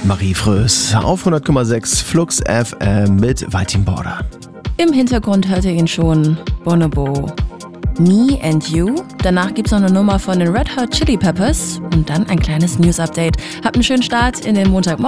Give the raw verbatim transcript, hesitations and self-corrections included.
Marie Frös auf hundert Komma sechs Flux F M mit Viking Border. Im Hintergrund hört ihr ihn schon, Bonobo. Me and You. Danach gibt's noch eine Nummer von den Red Hot Chili Peppers und dann ein kleines News-Update. Habt einen schönen Start in den Montagmorgen.